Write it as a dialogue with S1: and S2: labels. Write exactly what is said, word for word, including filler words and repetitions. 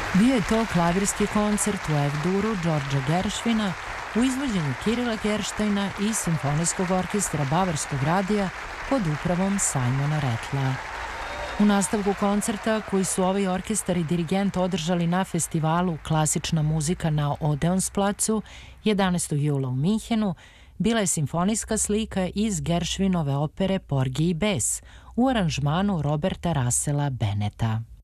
S1: Bio je to klavirski koncert u F-duru Đorđa Geršvina u izvođenju Kirila Gerštajna i Simfonijskog orkestra Bavarskog radija pod upravom Sajmona Retla. U nastavku koncerta, koji su ovaj orkestar i dirigent održali na festivalu Klasična muzika na Odeonsplacu jedanaestog jula u Minhenu, bila je simfonijska slika iz Geršvinove opere Porgy i bes u aranžmanu Roberta Russella Benneta.